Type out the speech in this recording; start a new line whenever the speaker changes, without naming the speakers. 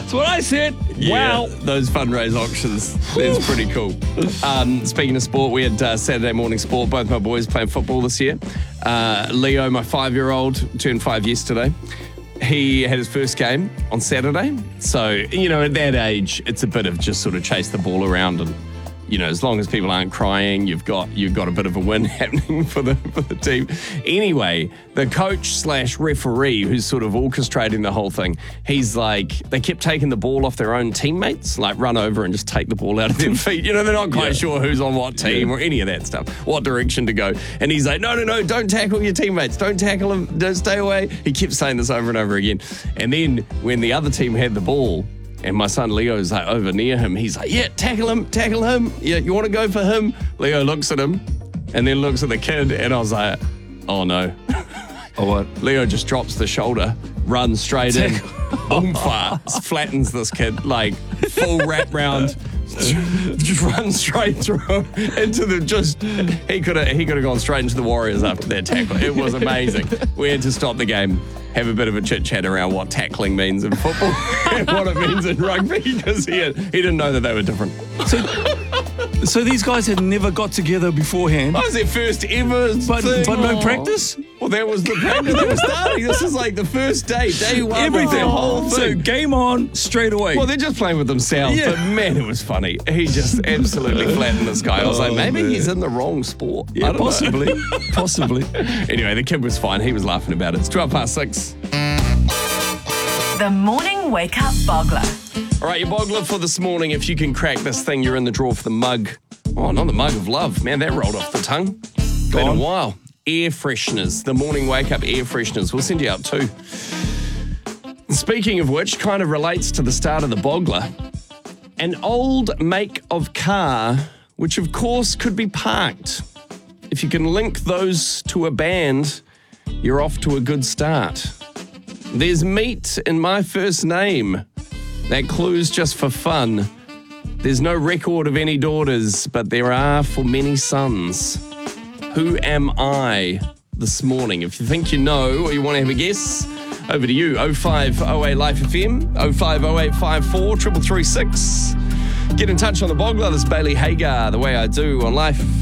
That's what I said.
Yeah,
Wow.
those fundraise auctions. That's pretty cool. Speaking of sport, we had Saturday morning sport. Both my boys playing football this year. Leo, my 5-year-old, turned 5 yesterday. He had his first game on Saturday. So, at that age, it's a bit of just sort of chase the ball around and, as long as people aren't crying, you've got a bit of a win happening for the team. Anyway, the coach / referee who's sort of orchestrating the whole thing, he's like, they kept taking the ball off their own teammates, like run over and just take the ball out of their feet. They're not quite sure who's on what team or any of that stuff, what direction to go. And he's like, no, don't tackle your teammates. Don't tackle them. Don't stay away. He kept saying this over and over again. And then when the other team had the ball, and my son Leo's like over near him, he's like, yeah, tackle him. Yeah, you want to go for him? Leo looks at him and then looks at the kid, and I was like, oh no.
Oh, what?
Leo just drops the shoulder, runs straight in, boom, flattens this kid, like full wrap round, just runs straight through into the he could have gone straight into the Warriors after that tackle. It was amazing. We had to stop the game, have a bit of a chit chat around what tackling means in football and what it means in rugby, because he didn't know that they were different.
So these guys had never got together beforehand.
That was their first ever thing.
But no practice?
Well, that was the practice they were starting. This is like the first day one.
Everything.
The whole thing.
So game on straight away.
Well, they're just playing with themselves,
Yeah.
but man, it was funny. He just absolutely flattened this guy. I was like, maybe he's in the wrong sport.
Yeah,
I don't
possibly.
know.
Possibly.
Anyway, the kid was fine. He was laughing about it. It's 6:12.
The Morning Wake Up Boggler.
All right, your boggler for this morning. If you can crack this thing, you're in the draw for the mug. Oh, not the mug of love. Man, that rolled off the tongue. Been a while. Air fresheners. The morning wake up air fresheners. We'll send you out too. Speaking of which, kind of relates to the start of the boggler. An old make of car, which of course could be parked. If you can link those to a band, you're off to a good start. There's meat in my first name. That clue's just for fun. There's no record of any daughters, but there are for many sons. Who am I this morning? If you think you know or you want to have a guess, over to you. 0508 Life FM, 050854 3336. Get in touch on the boggler. This is Bailey Hagar, The Way I Do on Life.